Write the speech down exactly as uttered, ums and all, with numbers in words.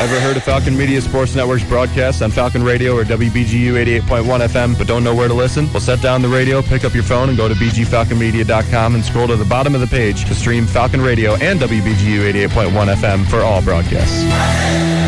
Ever heard of Falcon Media Sports Network's broadcast on Falcon Radio or W B G U eighty-eight point one F M but don't know where to listen? Well, set down the radio, pick up your phone, and go to b g falcon media dot com and scroll to the bottom of the page to stream Falcon Radio and W B G U eighty-eight point one F M for all broadcasts.